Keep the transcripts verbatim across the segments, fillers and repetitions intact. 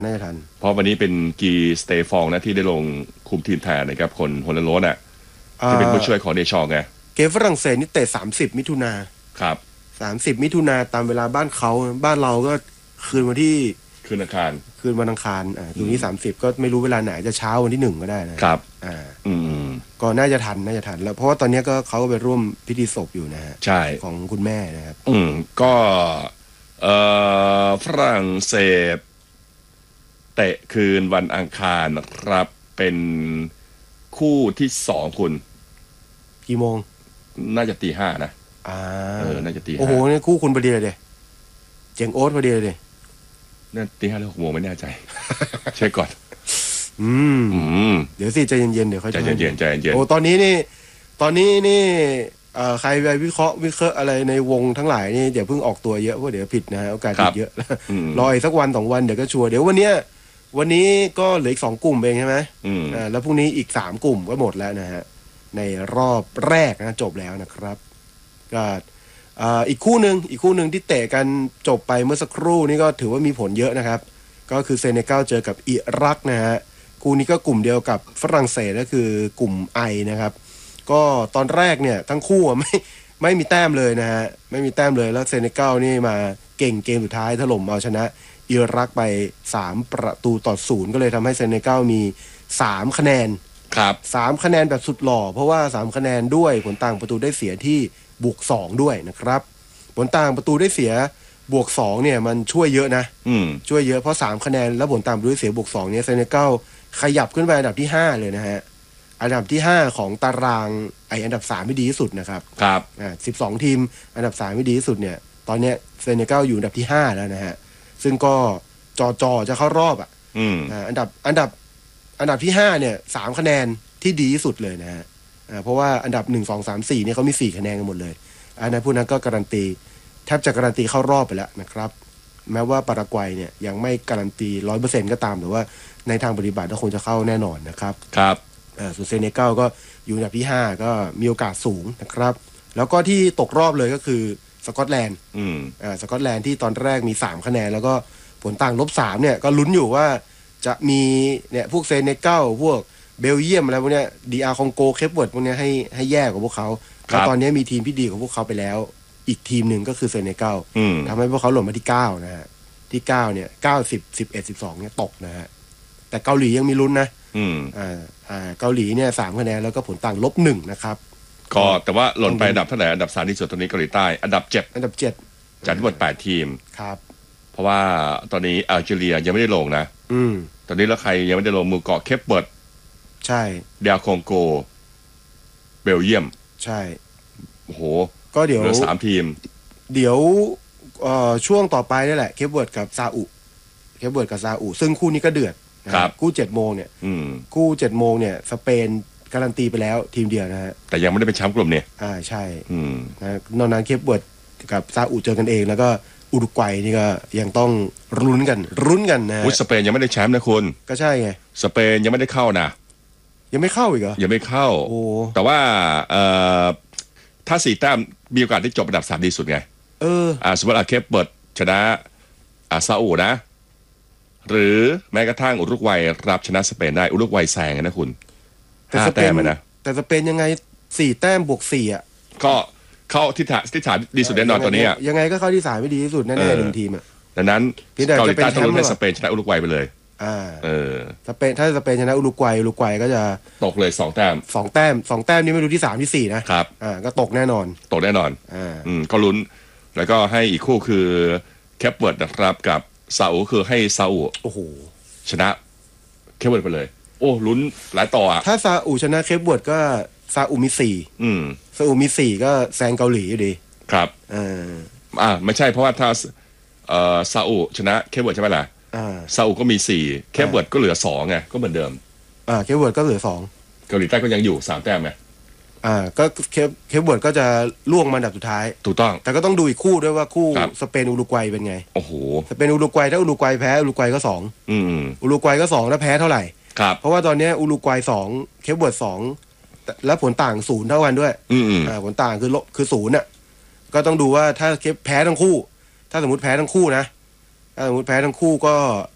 น่าจะทันเพราะวันนี้เป็นกีสเตฟองนะที่ได้ลงคุมทีมแทนนะครับคนโฮลันโรสอ่ะที่เป็นผู้ช่วยของเดชองไงเกมฝรั่งเศสนี่เตะสามสิบมิถุนาครับสามสิบมิถุนาตามเวลาบ้านเขาบ้านเราก็คืนวันที่คืนอังคารคืนวันอังคารอ่าตรงนี้สามสิบก็ไม่รู้เวลาไหนจะเช้าวันที่หนึ่งก็ได้นะครับอ่าอืมก็น่าจะทันน่าจะทันแล้วเพราะว่าตอนนี้ก็เขาไปร่วมพิธีศพอยู่นะฮะใช่ของคุณแม่นะครับอืมก็เอ่อฝรั่งเศสเตะคืนวันอังคารนะครับเป็นคู่ที่สองคุณกี่โมงน่าจะตีห้านะอ่าเออน่าจะตีห้าโอ้โหนี่คู่คุณพอดีเลยเดเจ๋งโอ๊ตพอดีเลยเดน่าตีห้าหรือหกโมงไม่แน่ใจเช็คก่อนอืมอืมเดี๋ยวสิใจเย็นๆเดี๋ยวเขาใจเย็นๆใจเย็นโอ้ตอนนี้นี่ตอนนี้นี่เอ่อใครไปวิเคราะห์วิเคราะห์อะไรในวงทั้งหลายนี่เดี๋ยวเพิ่งออกตัวเยอะเพราะเดี๋ยวผิดนะฮะโอกาสผิดเยอะรออีกสักวันสองวันเดี๋ยวก็ชัวร์เดี๋ยววันเนี้ยวันนี้ก็เหลืออีกสองกลุ่มเองใช่ไหมอ่าแล้วพรุ่งนี้อีกสามกลุ่มก็หมดแล้วนะฮะในรอบแรกนะจบแล้วนะครับก็อีกคู่หนึ่งอีกคู่หนึ่งที่เตะกันจบไปเมื่อสักครู่นี่ก็ถือว่ามีผลเยอะนะครับก็คือเซเนกัลเจอกับอิรักนะฮะคู่นี้ก็กลุ่มเดียวกับฝรั่งเศสก็คือกลุ่มไอนะครับก็ตอนแรกเนี่ยทั้งคู่ไม่ไม่มีแต้มเลยนะฮะไม่มีแต้มเลยแล้วเซเนกัลนี่มาเก่งเกมสุดท้ายถล่มเอาชนะอิรักไปสามประตูต่อศูนย์ก็เลยทำให้เซเนกัลมีสามคะแนนครับสามคะแนนแบบสุดหล่อเพราะว่าสามคะแนนด้วยผลต่างประตูได้เสียที่บวกสองด้วยนะครับผลต่างประตูได้เสียบวกสองเนี่ยมันช่วยเยอะนะช่วยเยอะเพราะสามคะแนนแล้วผลต่างประตูได้เสียบวกสองเนี่ยเซเนกัลขยับขึ้นไปอันดับที่ห้าเลยนะฮะอันดับที่ห้าของตารางไออันดับสามที่ดีที่สุดนะครับครับอ่าสิบสองทีมอันดับสามที่ดีที่สุดเนี่ยตอนเนี้ยเซเนกัลอยู่อันดับที่ห้าแล้วนะฮะซึ่งก็จอจอจะเข้ารอบอ่ะอ่าอันดับอันดับอันดับที่ห้าเนี่ยสามคะแนนที่ดีที่สุดเลยนะฮะอ่าเพราะว่าอันดับหนึ่ง สอง สาม สี่เนี่ยเขามีสี่คะแนนกันหมดเลยอันนั้นพวกนั้นก็การันตีแทบจะการันตีเข้ารอบไปแล้วนะครับแม้ว่าปารากวัยเนี่ยยังไม่การันตี ร้อยเปอร์เซ็นต์ ก็ตามแต่ว่าในทางปฏิบัติก็คงจะเข้าแน่นอนนะครับครับอ่าส่วนเซเนกัลก็อยู่อันดับที่ห้าก็มีโอกาสสูงนะครับแล้วก็ที่ตกรอบเลยก็คือสกอตแลนด์อืมอ่าสกอตแลนด์ที่ตอนแรกมีสามคะแนนแล้วก็ผลต่างลบสามเนี่ยก็ลุ้นอยู่ว่าจะมีเนี่ยพวกเซเนกัลพวกเบลเยียมอะไรพวกเนี้ยดีอาร์คองโกเคปเวิร์ดพวกเนี้ยให้ให้แย่กว่าพวกเขาแล้วตอนนี้มีทีมที่ดีกว่าพวกเขาไปแล้วอีกทีมหนึ่งก็คือเซเนกัลทำให้พวกเขาหล่นมาที่เก้านะฮะที่เก้าเนี่ยเก้าสิบสิบเอ็ดสิบสองเนี่ยตกนะฮะแต่เกาหลียังมีลุ้นนะอืมอ่าอ่าเกาหลีเนี่ยสามคะแนนแล้วก็ผลต่างลบหนึ่งนะครับก็แต่ว่าหล่นไปอันดับเท่าไหร่อันดับสามที่สุดตอนนี้เกาหลีใต้อันดับเจ็ดอันดับเจ็ดจากทั้งหมดแปดทีมครับเพราะว่าตอนนี้อัลจีเรียยังไม่ได้ลงนะอืมตอนนี้แล้วใครยังไม่ได้ลงมือเกาะเคปเบิร์ดใช่เดียคองโกเบลเยียมใช่โอ้โหก็เดี๋ยวเหลือสามทีมเดี๋ยวเอ่อช่วงต่อไปนี่แหละเคปเวิร์ดกับซาอุเคปเวิร์ดกับซาอุซึ่งคู่นี้ก็เดือดครับคู่เจ็ดโมงเนี่ยคู่เจ็ดโมงเนี่ยสเปนการันตีไปแล้วทีมเดียวนะฮะแต่ยังไม่ได้เป็นแชมป์กลุ่มเนี่ยอ่าใช่นะนอกนั้นเคปเวิร์ดกับซาอุเจอกันเองแล้วก็อุรุกวัยนี่ก็ยังต้องลุ้นกันลุ้นกันนะฮะสเปนยังไม่ได้แชมป์นะคุณก็ใช่ไงสเปนยังไม่ได้เข้านะยังไม่เข้าอีกเหรอยังไม่เข้าโอ้แต่ว่าเอ่อถ้าสี่แต้มมีโอกาสได้จบอันดับสามดีสุดไงเอออ่าสมมติอาเคปเบิร์ดชนะอ่าซาอุนะหรือแม้กระทั่งอุรุกวัยรับชนะสเปนได้อุรุกวัยแซงนะคุณห้าแต้มนะแต่สเปนยังไงสี่แต้มบวกสี่อ่ะก็เข้าที่ฐานที่ฐานดีสุดแน่นอนตอนนี้อ่ะยังไงก็เข้าที่สามไม่ดีที่สุดแน่ๆหนึ่งทีมอ่ะดังนั้นเกาหลีใต้ต้องลุ้นให้สเปนชนะอุรุกวัยไปเลยอ่าเออสเปนถ้าสเปนชนะอุรุกวัยอุรุกวัยก็จะตกเลยสองแต้มสองแต้มสองแต้มนี่ไม่รู้ที่สามที่สี่นะครับอ่าก็ตกแน่นอนตกแน่นอนอ่าอืมก็ลุ้นแล้วก็ให้อีกคู่คือแคปเวิร์ดนะครับกับซาอุคือให้ซาอุโอ้โหชนะเคปเวิร์ดไปเลยโอ้ลุ้นหลายต่ออ่ะถ้าซาอุชนะเคปเวิร์ดก็ซาอุมีสี่อืมซาอุมีสี่ก็แซงเกาหลีอยู่ดีครับอ่าอ่าไม่ใช่เพราะว่าถ้าเอ่อซาอุชนะเคปเวิร์ดใช่ไหมล่ะอ่าซาอุก็มีสี่เคปเวิร์ดก็เหลือสองไงก็เหมือนเดิมอ่าเคปเวิร์ดก็เหลือสองเกาหลีใต้ก็ยังอยู่สามแต้มไงอ่าก็เคปเคปเวิร์ดก็จะล่วงมาอันดับสุดท้ายถูกต้องแต่ก็ต้องดูอีกคู่ด้วยว่าคู่สเปนอุรุกวัยเป็นไงโอ้โหสเปนอุรุกวัยถ้าอุรุกวัยแพ้อุรุกวัยก็สองอืมอุรุกวัยก็สองแล้วแพ้เท่าไหร่ครับเพราะว่าตอนนี้อุรุกวัยสองเคปเวิร์ดสองแล้วผลต่างศูนย์เท่ากันด้วยอืมอ่าผลต่างคือลบคือศูนย์อ่ะก็ต้องดูว่าถ้าเคปแพ้ทั้งคู่ถ้าสมมติแพ้ทั้งคู่นะถ้าสมมติแพ้ทั้งคู่ก็อ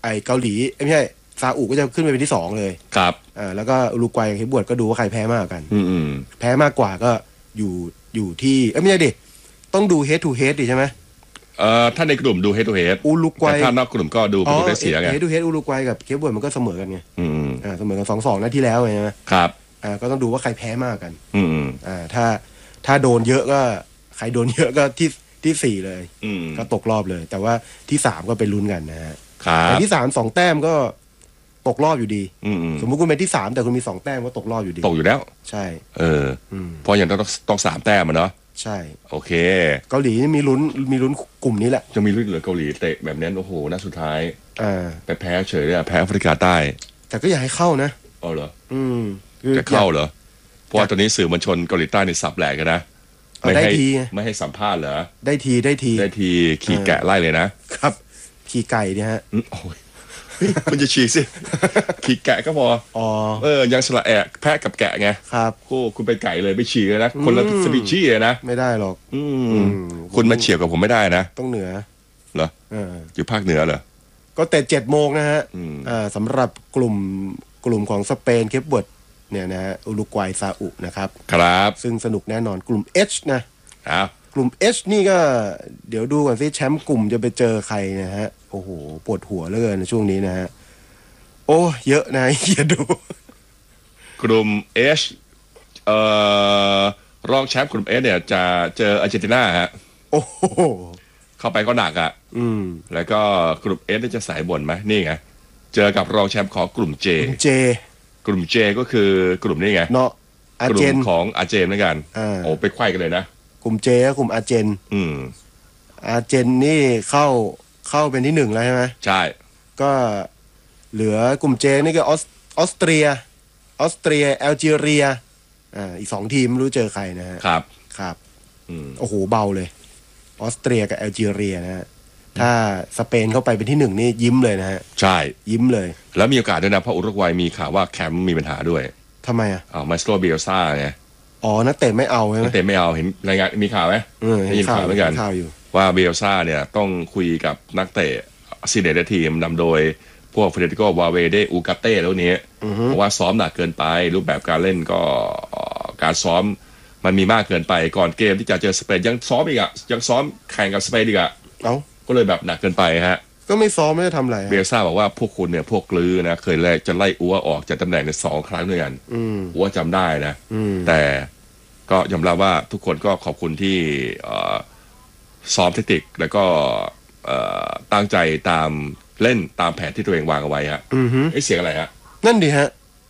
ไอเกาหลีไม่ใช่ซาอุก็จะขึ้นไปเป็นที่สองเลยครับอ่าแล้วก็อุรุกวัยกับเคปบวดก็ดูว่าใครแพ้มากกันอืมแพ้มากกว่าก็อยู่อยู่ที่เอ้ยไม่ใช่ดิต้องดู head to head ดิใช่ไหมเอ่อถ้าในกลุ่มดู head to head อุรุกวัยแต่ถ้านอกกลุ่มก็ดูประตูได้เสียไง head to head อุรุกวัยกับเคปบวดมันก็เสมอกันไงอืมอ่าเสมอกันสองสองนัดที่แล้วไงใช่ไหมครับอ่าก็ต้องดูว่าใครแพ้มากกันอืมอ่าถ้าถ้าโดนเยอะก็ใครโดนเยอะก็ที่ที่สี่เลยก็ตกรอบเลยแต่ว่าที่สามก็ไปลุ้นกันนะฮะแต่ที่สามสองแต้มก็ตกรอบอยู่ดีสมมุติคุณเป็นที่สามแต่คุณมีสองแต้มก็ตกรอบอยู่ดีตกอยู่แล้วใช่เออเพราะอย่างต้องต้องสามแต้มอ่ะเนาะใช่โอเคเกาหลีมีลุ้นมีลุ้นกลุ่มนี้แหละจะมีลุ้นเหลือเกาหลีเตะแบบนี้โอ้โหน่าสุดท้ายอ่าไปแพ้เฉยเลยแพ้แอฟริกาใต้แต่ก็อยากให้เข้านะอ๋อเหรออืมจะเข้าเหรอเพราะว่าตอนนี้สื่อมวลชนเกาหลีใต้ในสับแหลกกันนะไม่ให้ไม่ให้สัมภาษณ์เหรอได้ทีได้ทีได้ทีขี่แกะไล่เลยนะครับขี่ไก่เนี่ยฮะโอ้ยคุณจะฉีกสิขี่แกะก็พออ๋อเออยังสละแอะแพะกับแกะไงครับโอ้คุณไปไก่เลยไม่ฉีกเลยนะคนละสปีชีส์เลยนะไม่ได้หรอกอืมคุณมาเฉียบกับผมไม่ได้นะต้องเหนือเหรออยู่ภาคเหนือเหรอก็แต่เจ็ดโมงนะฮะอ่าสำหรับกลุ่มกลุ่มของสเปนเคปบวดเนี่ยนะฮะอุรุกวัยซาอุนะครับครับซึ่งสนุกแน่นอนกลุ่ม H นะครับกลุ่ม H นี่ก็เดี๋ยวดูก่อนสิแชมป์กลุ่มจะไปเจอใครนะฮะโอ้โหปวดหัวเหลือเกินในช่วงนี้นะฮะโอ้เยอะนะอย่าดูกลุ่ม H เอ่อรองแชมป์กลุ่ม H เนี่ยจะเจออาร์เจนตินาฮะโอ้โหเข้าไปก็หนักอ่ะอืมแล้วก็กลุ่ม H จะสายบ่นไหมนี่ไงเจอกับรองแชมป์ของกลุ่ม J กลุ่ม J กลุ่ม J ก็คือกลุ่มนี้ไงเนาะกลุ่มของอาร์เจนเหมือนกันโอ้ไปไขว้กันเลยนะกลุ่ม J ก็กลุ่มอาร์เจนอืมอาร์เจนนี่เข้าเข้าเป็นที่หนึ่งแล้วใช่ไหมใช่ก็เหลือกลุ่ม J นี่ก็ออสออสเตรียออสเตรียแอลจีเรียอ่าอีกสองทีมไม่รู้เจอใครนะฮะครับครับโอ้โหเบาเลยออสเตรียกับแอลจีเรียนะฮะถ้าสเปนเข้าไปเป็นที่หนึ่งนี่ยิ้มเลยนะฮะใช่ยิ้มเลยแล้วมีโอกาสด้วยนะเพราะอุรุกวัยมีข่าวว่าแคมป์มีปัญหาด้วยทำไมอ่ะอ้าวมาสโตรเบลซ่าไงอ๋อนักเตะไม่เอาใช่ไหมนักเตะไม่เอาเห็นรายงานมีข่าวไหมได้ยินข่าวเหมือนกันว่าเบลซ่าเนี่ยต้องคุยกับนักเตะซีเนเตอร์ทีมนำโดยพวกเฟเดริโกวาเวเดอูกาเต้แล้วนี้เพราะว่าซ้อมหนักเกินไปรูปแบบการเล่นก็การซ้อมมันมีมากเกินไปก่อนเกมที่จะเจอสเปนยังซ้อมอีกอ่ะยังซ้อมแข่งกับสเปนอีกอ่ะเอ้าก็เลยแบบหนักเกินไปฮะก็ไม่ซ้อมไม่ได้ทำอะไรเบลซ่าบอกว่าพวกคุณเนี่ยพวกลือนะเคยแรกจะไล่อัวออกจากตำแหน่งในสองครั้งด้วยกันอัวจำได้นะแต่ก็ยอมรับว่าทุกคนก็ขอบคุณที่ซ้อมเทคนิคแล้วก็ตั้งใจตามเล่นตามแผนที่ตัวเองวางเอาไว้ฮะไอ้เสียงอะไรฮะนั่นดิฮะ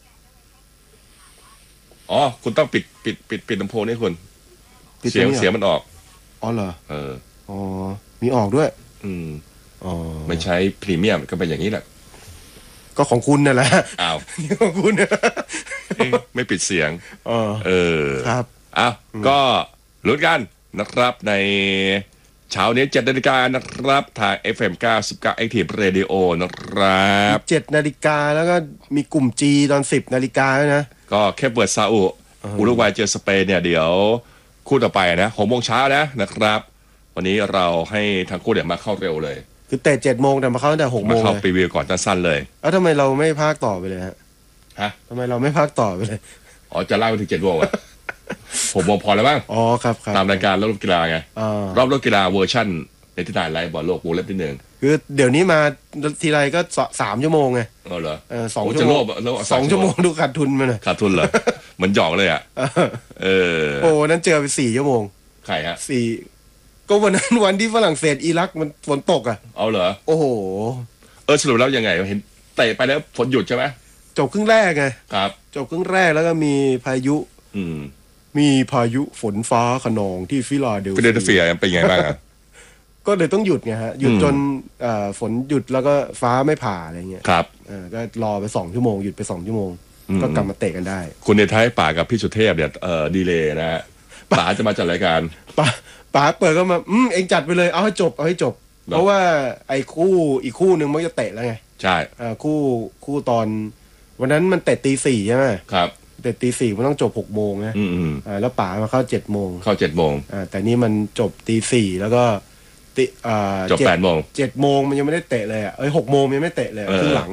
อ๋อคุณต้องปิดปิดปิดปิดลำโพงนี่คุณเสียงเสียงมันออกอ๋อเหรอเอออ๋อมีออกด้วยอืมอ๋อไม่ใช้พรีเมียมก็เป็นอย่างนี้แหละก็ของคุณนั่นแหละอ้าวของคุณไม่ปิดเสียงเออครับอ้าวก็ลุ้นกันนะครับในเช้านี้เจ็ดนาฬิกานะครับทาง เอฟ เอ็ม เก้าสิบเก้า Active Radio นะครับเจ็ดนาฬิกาแล้วก็มีกลุ่ม G ตอนสิบนาฬิกาด้วยนะก็แค่เปิดซาอุอุรุกวัยเจอสเปนเนี่ยเดี๋ยวคู่ต่อไปนะหกโมงเช้านะนะครับวันนี้เราให้ทางคู่เดี๋ยวมาเข้าเร็วเลยคือเตะเจ็ดโมงแต่มาเข้าตั้งแต่หกโมงเลยมาเข้าปีวิวก่อนสั้นๆเลยแล้วทำไมเราไม่พากต่อไปเลยฮะฮะทำไมเราไม่พากต่อไปเลยอ๋อจะเล่าไปถึงเจ็ดโมงอ่ะหกโมงพอแล้วบ้างอ๋อครับครับตามรายการรอบกีฬาไงรอบรอบกีฬาเวอร์ชั่นในที่ไหนไลฟ์บอลโลกวงเล็บที่หนึ่งคือเดี๋ยวนี้มาทีไรก็สามชั่วโมงไงอ๋อเหรอเออสองชั่วโมงสองชั่วโมงดูขาดทุนมันขาดทุนเหรอเหมือนหยอกเลยอ่ะเออโอ้นั้นเจอไปสี่ชั่วโมงใครฮะสี่ก็วันนั้นวันที่ฝรั่งเศสอิรักมันฝนตกอ่ะเอาเหรอโอ้โหเออสรุปแล้วยังไงเห็นเตะไปแล้วฝนหยุดใช่ไหมจบครึ่งแรกไงครับจบครึ่งแรกแล้วก็มีพายุอืมมีพายุฝนฟ้าคะนองที่ฟิลาเดลฟิลาเดลเฟียเป็นไงบ้างอ่ะก็เลยต้องหยุดไงฮะหยุดจนฝนหยุดแล้วก็ฟ้าไม่ผ่าอะไรเงี้ยครับก็รอไปสองชั่วโมงหยุดไปสองชั่วโมงก็กลับมาเตะกันได้คุณในท้ายป่ากับพี่สุเทพเนี่ยเอ่อดีเลย์นะฮะป่าจะมาจัดรายการป่าป่าเปิดก็มาอืมเองจัดไปเลยเอาให้จบเอาให้จบเพราะว่าไอ้คู่อีกคู่หนึ่งมันจะเตะแล้วไงใช่คู่คู่ตอนวันนั้นมันเตะตีสี่ใช่ไหมครับเตะตีสี่มันต้องจบหกโมงนะอืมอ่าแล้วป่ามาเข้าเจ็ดโมงเข้าเจ็ดโมงอ่าแต่นี่มันจบตีสี่แล้วก็ติอ่าจบแปดโมงเจ็ดโมงมันยังไม่ได้เตะเลยอ่ะเอ้ยหกโมงยังไม่เตะเลยครึ่งหลัง